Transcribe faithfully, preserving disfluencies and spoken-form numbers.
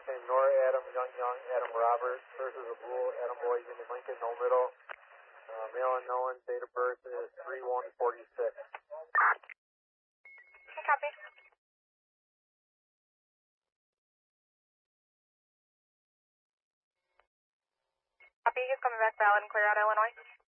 last name Nora, Adam, Young, Young, Adam Roberts, versus Abul, Adam Boys, Union Lincoln, no middle. Uh, male unknown, date of birth is three one forty-six. Copy. Copy, he's coming back valid and clear out Illinois.